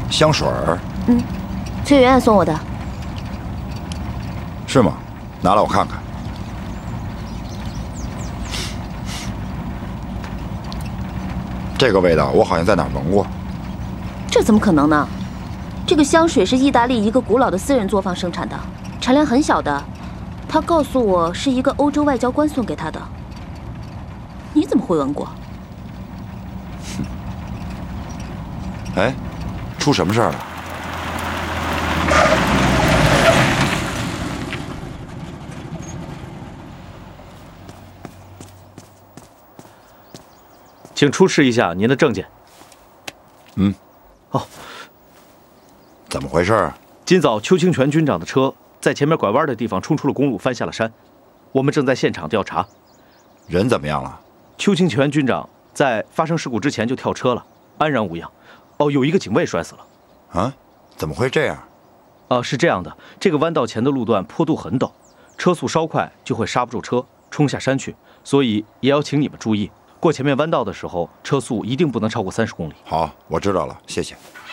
香水儿？ 崔媛媛送我的。 是吗？拿来我看看。这个味道我好像在哪儿闻过。 这怎么可能呢？这个香水是意大利一个古老的私人作坊生产的，产量很小的。他告诉我是一个欧洲外交官送给他的。你怎么会闻过？ 哎，出什么事儿了？ 请出示一下您的证件。哦， 怎么回事啊？ 今早邱清泉军长的车在前面拐弯的地方冲出了公路，翻下了山。我们正在现场调查。 人怎么样了？ 邱清泉军长在发生事故之前就跳车了，安然无恙。哦，有一个警卫摔死了。 啊？怎么会这样？ 是这样的，这个弯道前的路段坡度很陡，车速稍快就会刹不住车，冲下山去。所以也要请你们注意，过前面弯道的时候，车速一定不能超过30公里。 好，我知道了，谢谢。